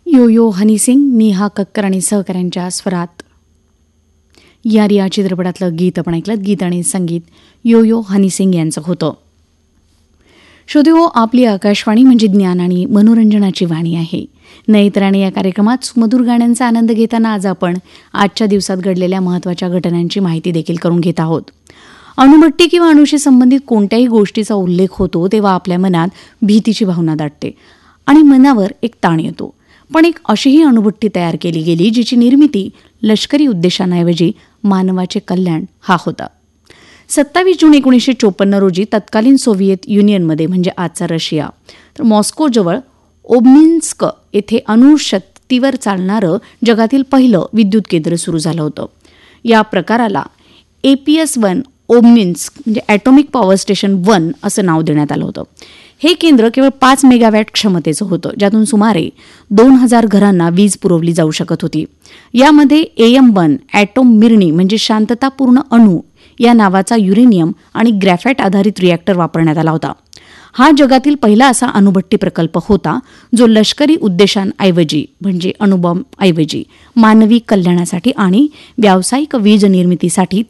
यो यो हनी सिंग, नेहा कक्कर आणि सहकाऱ्यांच्या स्वरात यार या चित्रपटातलं गीत आपण ऐकलं. गीत आणि संगीत यो यो हनी सिंग यांचं होतं. श्रोते, आपली आकाशवाणी म्हणजे ज्ञान आणि मनोरंजनाची वाणी आहे. नयित्राणे या कार्यक्रमात सुमधुर गाण्यांचा आनंद घेताना आज आपण आजच्या दिवसात घडलेल्या महत्त्वाच्या घटनांची माहिती देखील करून घेत आहोत. अणुभट्टी किंवा अणुशी संबंधित कोणत्याही गोष्टीचा उल्लेख होतो तेव्हा आपल्या मनात भीतीची भावना दाटते आणि मनावर एक ताण येतो. पण एक अशीही अणुभट्टी तयार केली गेली जिची निर्मिती लष्करी उद्देशांऐवजी मानवाचे कल्याण हा होता. 27 जून 1954 रोजी तत्कालीन सोव्हिएत युनियनमध्ये म्हणजे आजचा रशिया तर मॉस्कोजवळ ओब्निन्स्क येथे अणुशक्तीवर चालणारं जगातील पहिलं विद्युत केंद्र सुरू झालं होतं. या प्रकाराला APS-1 ओब्निन्स्क म्हणजे ॲटॉमिक पॉवर स्टेशन 1 असं नाव देण्यात आलं होतं. हे केंद्र केवळ 5 मेगावॅट क्षमतेचं होतं, ज्यातून सुमारे 2000 घरांना वीज पुरवली जाऊ शकत होती. यामध्ये AM-1 ॲटोम मिरणी म्हणजे शांततापूर्ण अणू या नावाचा युरेनियम आणि ग्रॅफाइट आधारित रिॲक्टर वापरण्यात आला होता. हा जगातील पहिला असा अणुभट्टी प्रकल्प होता जो लष्करी उद्देशांऐवजी म्हणजे अणुबॉम्बऐवजी मानवी कल्याणासाठी आणि व्यावसायिक वीज निर्मितीसाठी